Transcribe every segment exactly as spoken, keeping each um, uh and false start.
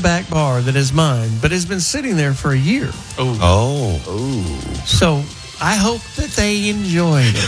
back bar that is mine, but has been sitting there for a year. Oh. Oh. Oh. So I hope that they enjoyed it.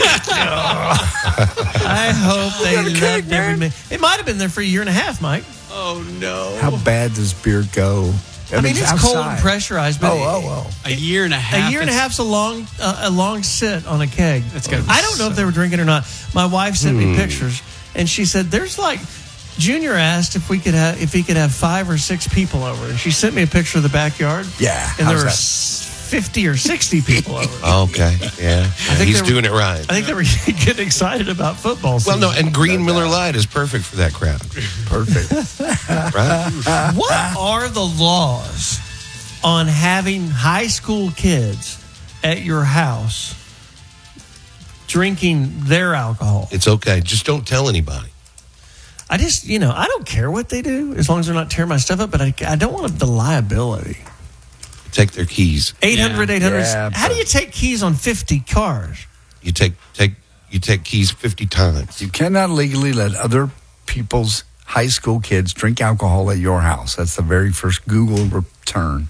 I hope they loved every minute. It might have been there for a year and a half, Mike. Oh, no. How bad does beer go? I, I mean, it's outside. cold and pressurized, but oh, oh, oh. A year and a half. A year and a half's a long, uh, a long sit on a keg. That's gotta be I don't know so- if they were drinking or not. My wife sent Hmm. me pictures, and she said, "There's like." Junior asked if we could have if he could have five or six people over, and she sent me a picture of the backyard. Yeah, and there how's were that? s- fifty or sixty people over. Okay. Yeah. think He's they were- doing it right. I think they were getting excited about football Well, season. no, and Green Miller Lite is perfect for that crowd, Perfect. right? What are the laws on having high school kids at your house drinking their alcohol? It's okay. Just don't tell anybody. I just, you know, I don't care what they do as long as they're not tearing my stuff up, but I, I don't want the liability. Take their keys. eight hundred, eight hundred Yeah, How do you take keys on fifty cars? You take take you take keys fifty times. You cannot legally let other people's high school kids drink alcohol at your house. That's the very first Google return.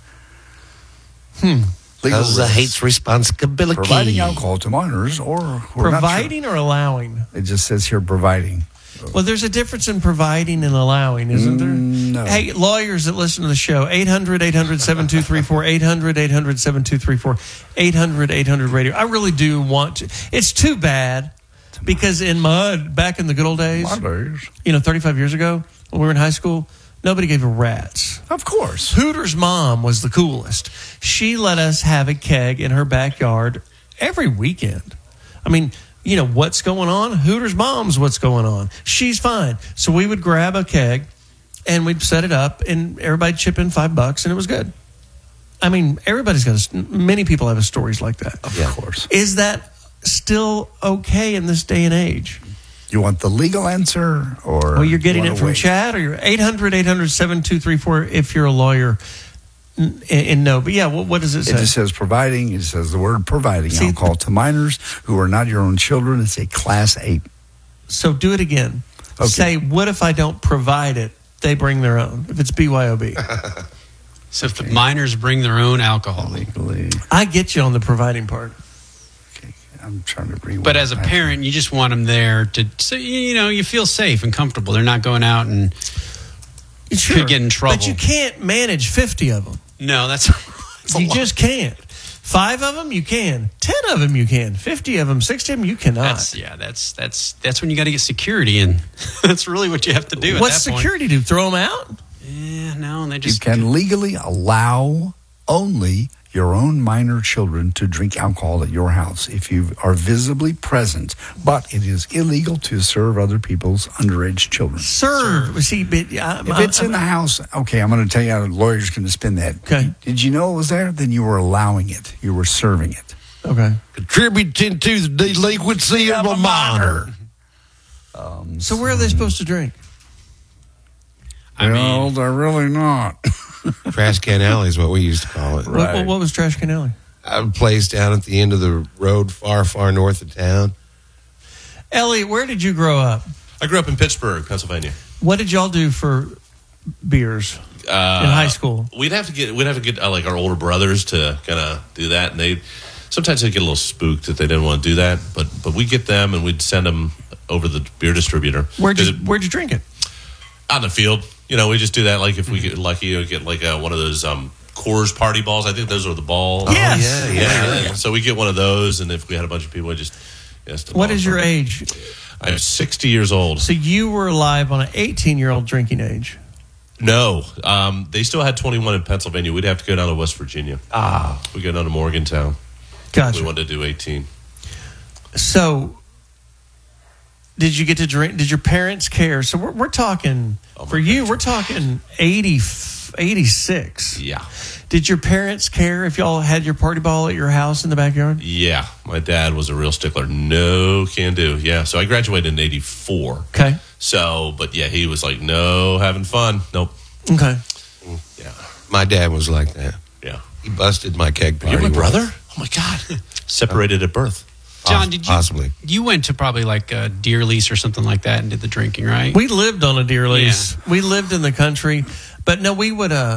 Hmm. Legal Because the risk. hates responsibility. Providing alcohol to minors or who are not sure. Providing or allowing? It just says here providing. Well, there's a difference in providing and allowing, isn't there? Mm, no. Hey, lawyers that listen to the show, eight hundred, eight hundred, seven two three four, eight hundred, eight hundred, seven two three four, eight hundred, eight hundred radio. I really do want to. It's too bad because in mud, back in the good old days, Mothers. you know, thirty-five years ago when we were in high school, nobody gave a rat's. Of course. Hooter's mom was the coolest. She let us have a keg in her backyard every weekend. I mean, you know, what's going on? Hooter's mom's what's going on. She's fine. So we would grab a keg and we'd set it up and everybody chip in five bucks and it was good. I mean, everybody's got, a, many people have stories like that. Of Yeah. course. Is that still okay in this day and age? You want the legal answer or Well, you're getting you it wanna from wait? Chad or you're eight hundred, eight hundred, seven two three four if you're a lawyer. And, and no, but yeah, what, what does it It say? just says providing. It says the word providing See- alcohol to minors who are not your own children. It's a class eight. So do it again. Okay. Say, what if I don't provide it? They bring their own. If it's B Y O B. So if the minors bring their own alcohol. Legally. I get you on the providing part. Okay. I'm trying to read. But what as a I- parent, you just want them there to, so you know, you feel safe and comfortable. They're not going out and Sure, could get in trouble. But you can't manage fifty of them. no, that's, that's a You lot. just can't. Five of them, you can. Ten of them, you can. Fifty of them, sixty of them, you cannot. That's yeah. That's that's that's when you got to get security in. That's really what you have to do. At What's that point. security do? Throw them out? Yeah, no, they You just can legally allow only your own minor children to drink alcohol at your house if you are visibly present, but it is illegal to serve other people's underage children. Serve. See, but, uh, If it's in the house, okay, I'm going to tell you how the lawyer's going to spin that. Okay. Did you know it was there? Then you were allowing it. You were serving it. Okay. Contributing to the delinquency of a minor. Um, So where are they supposed to drink? I well, mean, they're really not. Trash Can Alley is what we used to call it. What, Right. what, what was Trash Can Alley? A place down at the end of the road, far, far north of town. Elliot, where did you grow up? I grew up in Pittsburgh, Pennsylvania. What did y'all do for beers Uh, in high school? We'd have to get we'd have to get uh, like our older brothers to kind of do that, and they sometimes they get a little spooked that they didn't want to do that, but but we get them and we'd send them over the beer distributor. Where'd you, 'Cause it- where'd you drink it? out in the field? You know, we just do that. Like if we get lucky, you know, get like uh one of those um, Coors party balls. I think those are the balls. Yes. yeah, yeah, Yeah, yeah. So we get one of those, and if we had a bunch of people, we just yes. the What balls is your are- age? I'm sixty years old. So you were alive on an eighteen-year-old drinking age. No, um, they still had twenty-one in Pennsylvania. We'd have to go down to West Virginia. Ah. We go down to Morgantown. Gotcha. We wanted to do eighteen. So, did you get to drink? Did your parents care? So we're, we're talking Oh, my for you. parents We're talking eighty, eighty-six. Yeah. Did your parents care if y'all had your party ball at your house in the backyard? Yeah. My dad was a real stickler. No can do. Yeah. So I graduated in eighty-four. Okay. So, but yeah, he was like, no, having fun. Nope. Okay. Yeah. My dad was like that. Yeah. He busted my keg party. You're my once. brother? Oh, my God. Separated at birth. John, did you Possibly. you went to probably like a deer lease or something like that and did the drinking, right? We lived on a deer lease. We lived in the country, but no, we would. Uh,